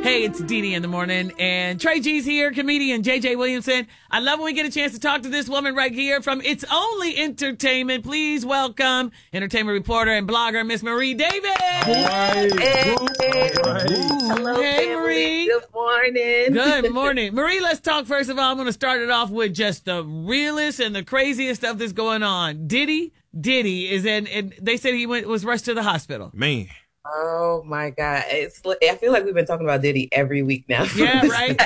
Hey, it's Dee Dee in the morning, and Trey G's here, comedian JJ Williamson. I love when we get a chance to talk to this woman right here from It's Only Entertainment. Please welcome entertainment reporter and blogger, Miss Marie Davis. Hey. Hello, Hey, family. Marie. Good morning. Good morning. Marie, let's talk first of all. I'm going to start it off with just the realest and the craziest stuff that's going on. Diddy is in, and they said he was rushed to the hospital. Man. Oh my God. I feel like we've been talking about Diddy every week now. Yeah, right?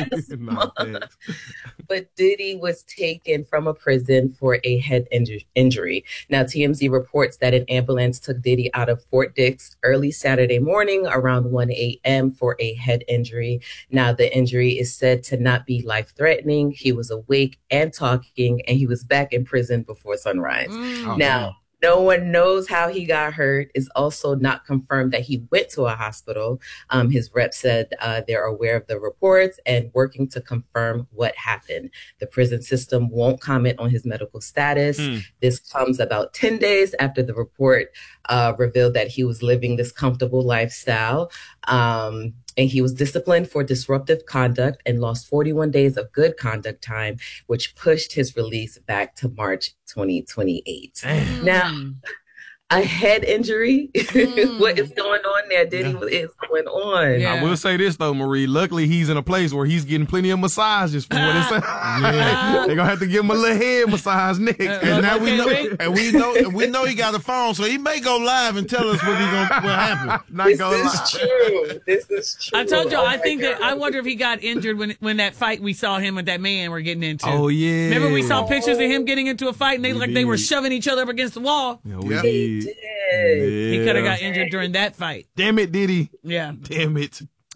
But Diddy was taken from a prison for a head injury. Now, TMZ reports that an ambulance took Diddy out of Fort Dix early Saturday morning around 1 a.m. for a head injury. Now, the injury is said to not be life-threatening. He was awake and talking, and he was back in prison before sunrise. Now, no one knows how he got hurt. It's also not confirmed that he went to a hospital. His rep said they're aware of the reports and working to confirm what happened. The prison system won't comment on his medical status. This comes about 10 days after the report revealed that he was living this comfortable lifestyle. And he was disciplined for disruptive conduct and lost 41 days of good conduct time, which pushed his release back to March 2028. Now, a head injury? What is going on there, Diddy? What is going on? Yeah. I will say this, though, Marie. Luckily, he's in a place where he's getting plenty of massages from what it says. They're going to have to give him a little head massage next. And now we know he got a phone, so he may go live and tell us what happened. This is true. I told y'all, Oh I think my that God. I wonder if he got injured when that fight we saw him with that man we're getting into. Oh, yeah. Remember we saw pictures of him getting into a fight and they looked like they were shoving each other up against the wall. Yeah, Yeah. did. He could have got injured during that fight. Damn it, Diddy. Yeah. Damn it.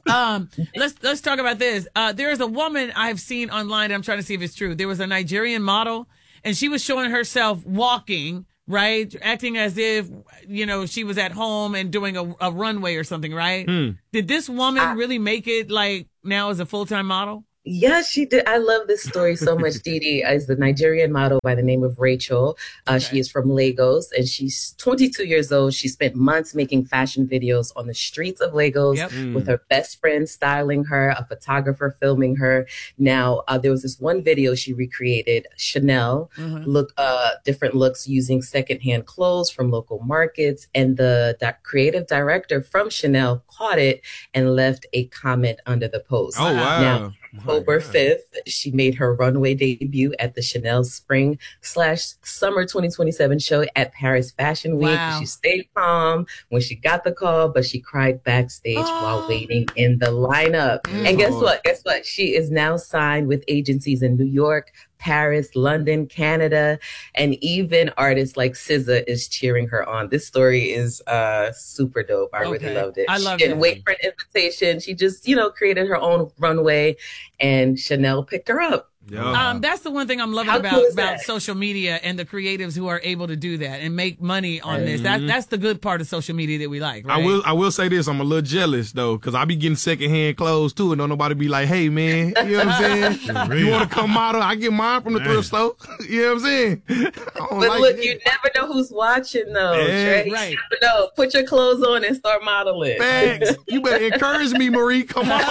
Let's talk about this. There is a woman I've seen online, and I'm trying to see if it's true. There was a Nigerian model, and she was showing herself walking, right? Acting as if, she was at home and doing a runway or something, right? Did this woman really make it like now as a full-time model? Yes, she did. I love this story so much. Didi is the Nigerian model by the name of Rachel. She is from Lagos and she's 22 years old. She spent months making fashion videos on the streets of Lagos with her best friend styling her, a photographer filming her. Now, there was this one video she recreated, Chanel, different looks using secondhand clothes from local markets. And the creative director from Chanel caught it and left a comment under the post. Oh, wow. Now, October 5th, she made her runway debut at the Chanel Spring/Summer 2027 show at Paris Fashion Week. Wow. She stayed calm when she got the call, but she cried backstage while waiting in the lineup. And guess what? She is now signed with agencies in New York, Paris, London, Canada, and even artists like SZA is cheering her on. This story is super dope. I really loved it. I love She it. didn't wait for an invitation. She just, created her own runway, and Chanel picked her up. That's the one thing I'm loving How cool is about that? social media and the creatives who are able to do that and make money on this. That's the good part of social media that we like, right? I will say this. I'm a little jealous, though, because I be getting secondhand clothes, too, and don't nobody be like, hey, man, you know what I'm saying? You want to come model? I get mine from the thrift store. You know what I'm saying? But look, you never know who's watching, though. Yeah, Trey. right. You never know. Put your clothes on and start modeling. Thanks. You better encourage me, Marie. Come on.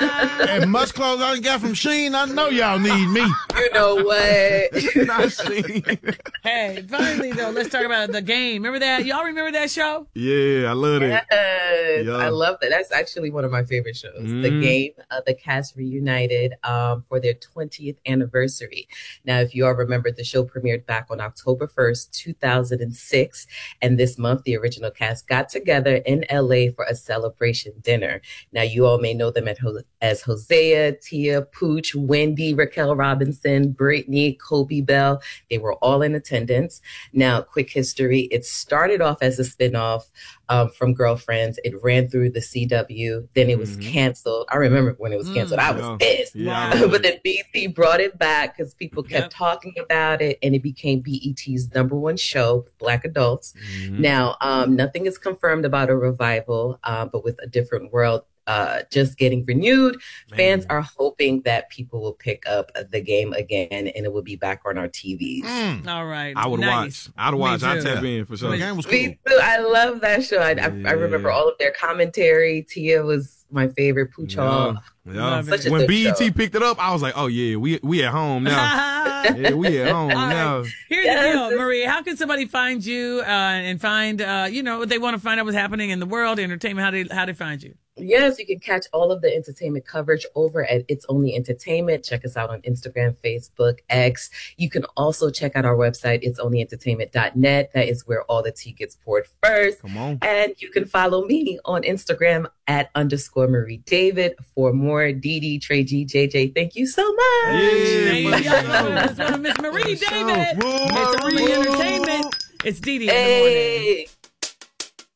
And much clothes I got from Shein, I know y'all need me. You know what? Not Shein. Hey, finally, though, let's talk about The Game. Remember that? Y'all remember that show? Yeah, I love it. Yes, Yeah. I love that. That's actually one of my favorite shows. The Mhm. Game, the cast reunited for their 20th anniversary. Now, if you all remember, the show premiered back on October 1st, 2006. And this month, the original cast got together in LA for a celebration dinner. Now, you all may know them as Hosea, Tia, Pooch, Wendy, Raquel Robinson, Brittany, Kobe Bell. They were all in attendance. Now, quick history. It started off as a spinoff from Girlfriends. It ran through the CW. Then it was canceled. I remember when it was canceled. I was pissed. Yeah. But then BET brought it back because people kept talking about it, and it became BET's #1 show with Black adults. Now, nothing is confirmed about a revival, but with A Different World, just getting renewed. Man. Fans are hoping that people will pick up the game again and it will be back on our TVs. All right. I would nice. watch. I'd watch. Me I'd too. tap in for sure. The game was cool. Me too. I love that show. I remember all of their commentary. Tia was my favorite. Puchal. Yeah. Such a When good BET show. picked it up, I was like, oh yeah, we at home now. Yeah, we at home now. Here's the deal, Marie. How can somebody find you and find, they want to find out what's happening in the world, entertainment, how they find you? Yes, you can catch all of the entertainment coverage over at It's Only Entertainment. Check us out on Instagram, Facebook, X. You can also check out our website, itsonlyentertainment.net. That is where all the tea gets poured first. Come on. And you can follow me on Instagram at _Marie David for more. Dee, Trey G, JJ, thank you so much. Yeah, That's one of Miss Marie David. It's Only Entertainment. It's Dee in the morning. Hey.